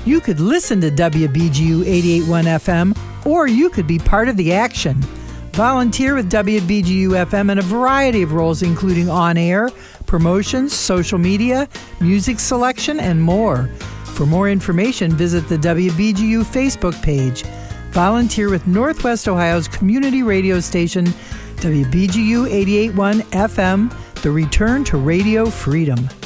You could listen to WBGU 88.1 FM, or you could be part of the action. Volunteer with WBGU FM in a variety of roles, including on-air, promotions, social media, music selection, and more. For more information, visit the WBGU Facebook page. Volunteer with Northwest Ohio's community radio station, WBGU 88.1 FM, the return to radio freedom.